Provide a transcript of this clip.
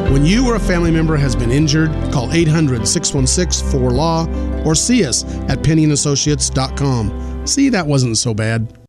When you or a family member has been injured, call 800-616-4LAW or see us at PennyandAssociates.com. See, that wasn't so bad.